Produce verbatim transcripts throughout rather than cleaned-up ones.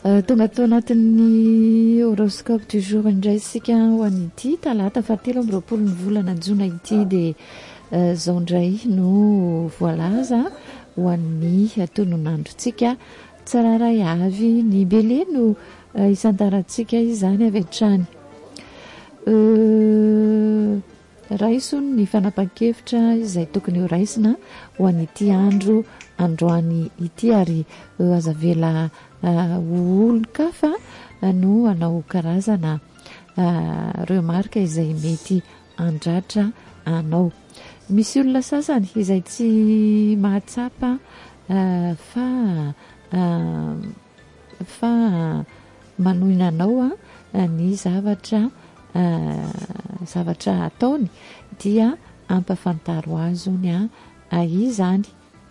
tonga tao anatin'ny horoscope du jour indray sika ho an'ity talata fahatelo amby roapolo ny volana jona ity dia zao indray no voalaza ho an'ny tononandrontsika tsararay avy ny bele no isantarantsika izany avy hatrany raisony ny fanapa-kevitra izay tokony ho raisina ho an'ity andro androany ity ary azavela olon-kafa no anao karazana remarque izay mety andratra anao. Misy olona sasany izay tsy mahatsapa fa fa manohina anao ny zavatra zavatra ataony dia ampafantaro azony a izany.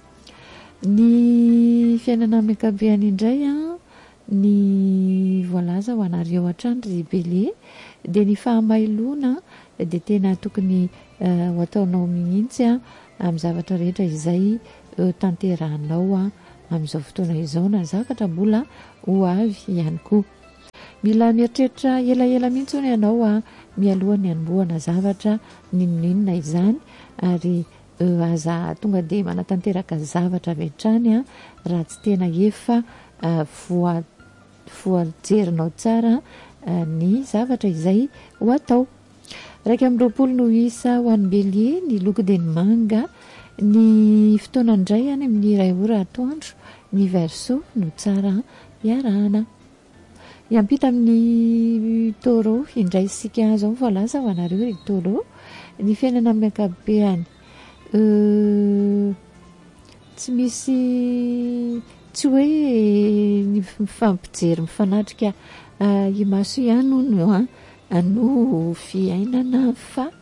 Ny fiainana amin'ny ankapobeny indray a ny voalaza ho anareo hatrany ry bele dia ny fahamailona dia tena tokony ho ataonao mihitsy a amin'ny zavatra rehetra izay tanterahanao a amin'izao fotoana izao na zavatra mbola ho avy ihany koa. Mila mieritreritra elaela mihitsy hono ianao a mialohan'ny hanombohana zavatra ninon'inona izany ary aza tonga dia manatanteraka zavatra avy hatrany a raha tsy tena efa voa voajerinao tsara ny zavatra izay ho atao. Raika amby roapolo no isa ho an'ny belie, ny loko dia ny manga, ny fotoana indray any amin'ny iray ora atoandro, ny verseau no tsara iarahana. Iampita amin'ny taureau indray sika zao voalaza ho anareo ry taureau, ny fiainana amin'ny ankapobeny tsy misy tsy hoe ny mifampijery mifanatrika i maso ihany no no fiainana fa